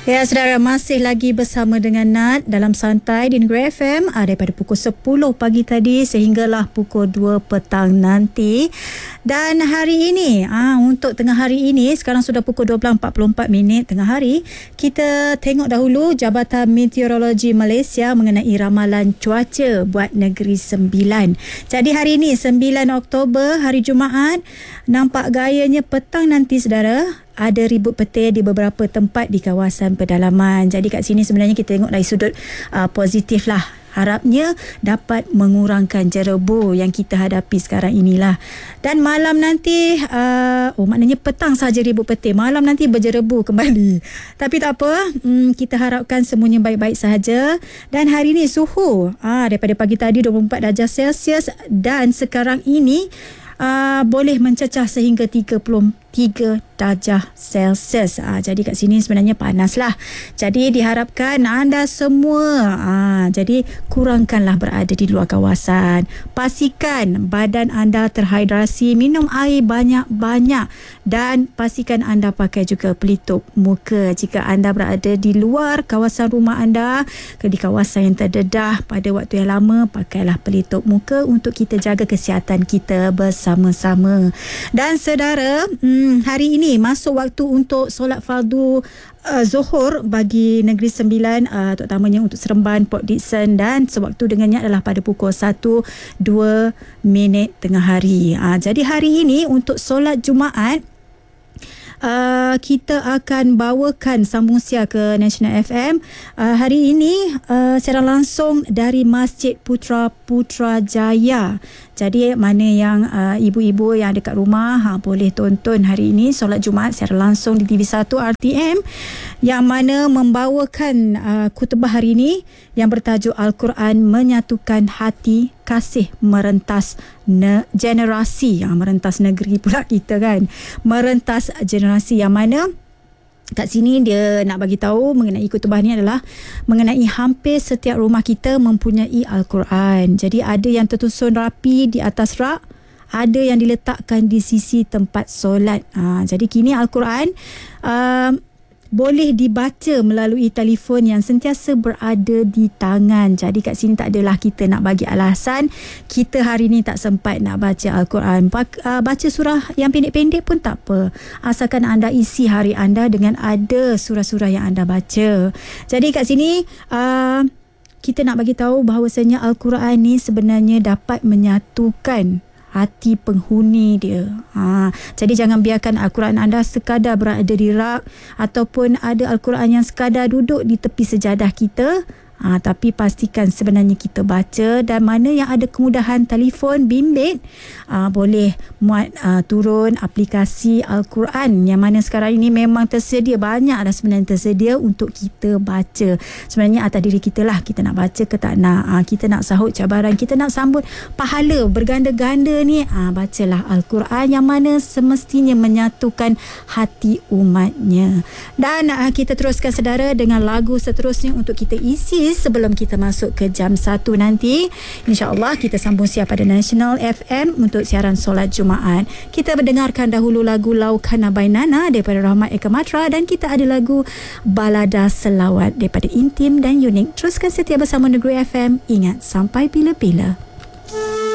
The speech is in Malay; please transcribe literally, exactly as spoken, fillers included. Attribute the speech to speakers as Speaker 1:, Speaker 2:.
Speaker 1: Ya, saudara, masih lagi bersama dengan Nat dalam Santai di Negeri F M ah, daripada pukul sepuluh pagi tadi sehinggalah pukul dua petang nanti. Dan hari ini, ah, untuk tengah hari ini, sekarang sudah pukul dua belas empat puluh empat minit tengah hari, kita tengok dahulu Jabatan Meteorologi Malaysia mengenai ramalan cuaca buat Negeri Sembilan. Jadi hari ini, sembilan Oktober, hari Jumaat, nampak gayanya petang nanti, saudara, ada ribut petir di beberapa tempat di kawasan pedalaman. Jadi kat sini sebenarnya kita tengok dari sudut uh, positif lah. Harapnya dapat mengurangkan jerebu yang kita hadapi sekarang inilah. Dan malam nanti, uh, oh maknanya petang saja ribut petir, malam nanti berjerebu kembali. Tapi tak apa, hmm, kita harapkan semuanya baik-baik sahaja. Dan hari ini suhu ah, daripada pagi tadi dua puluh empat darjah Celsius dan sekarang ini Uh, boleh mencecah sehingga tiga puluh tiga darjah Celsius. Uh, jadi kat sini sebenarnya panas lah. Jadi diharapkan anda semua uh, jadi kurangkanlah berada di luar kawasan. Pastikan badan anda terhidrasi, minum air banyak-banyak dan pastikan anda pakai juga pelitup muka jika anda berada di luar kawasan rumah anda, di kawasan yang terdedah pada waktu yang lama. Pakailah pelitup muka untuk kita jaga kesihatan kita bersama sama-sama. Dan saudara, hmm, hari ini masuk waktu untuk solat fardu uh, Zuhur bagi Negeri Sembilan, uh, terutamanya untuk Seremban, Port Dickson, dan sewaktu dengannya adalah pada pukul satu dua minit tengah hari. Uh, jadi hari ini untuk solat Jumaat, Uh, kita akan bawakan sambung siar ke National F M uh, hari ini uh, secara langsung dari Masjid Putra Putrajaya. Jadi mana yang uh, ibu-ibu yang dekat rumah ha, boleh tonton hari ini solat Jumaat secara langsung di T V satu R T M yang mana membawakan uh, khutbah hari ini yang bertajuk Al-Quran Menyatukan Hati, Kasih Merentas ne- Generasi, yang merentas negeri pula kita kan, merentas generasi, yang mana kat sini dia nak bagi tahu mengenai khutbah ni adalah mengenai hampir setiap rumah kita mempunyai Al-Quran. Jadi ada yang tersusun rapi di atas rak, ada yang diletakkan di sisi tempat solat. Ha, jadi kini Al-Quran uh, boleh dibaca melalui telefon yang sentiasa berada di tangan. Jadi kat sini tak adalah kita nak bagi alasan kita hari ni tak sempat nak baca Al-Quran. Baca surah yang pendek-pendek pun tak apa, asalkan anda isi hari anda dengan ada surah-surah yang anda baca. Jadi kat sini uh, kita nak bagi tahu bahawasanya Al-Quran ni sebenarnya dapat menyatukan hati penghuni dia. Ha, jadi jangan biarkan Al-Quran anda sekadar berada di rak ataupun ada Al-Quran yang sekadar duduk di tepi sejadah kita. Ha, tapi pastikan sebenarnya kita baca. Dan mana yang ada kemudahan telefon bimbit, ha, boleh muat ha, turun aplikasi Al-Quran yang mana sekarang ini memang tersedia, banyak dah sebenarnya tersedia untuk kita baca. Sebenarnya atas diri kita lah, kita nak baca ke tak nak. Ha, kita nak sahut cabaran, kita nak sambut pahala berganda-ganda ni, ha, bacalah Al-Quran yang mana semestinya menyatukan hati umatnya. Dan ha, kita teruskan saudara dengan lagu seterusnya untuk kita isi sebelum kita masuk ke jam satu nanti. InsyaAllah kita sambung siar pada National F M untuk siaran solat Jumaat. Kita mendengarkan dahulu lagu Laukana by Nana daripada Rahmat Eka Matra, dan kita ada lagu Balada Selawat daripada Intim dan Unik. Teruskan setia bersama Negeri F M. Ingat, sampai bila-bila.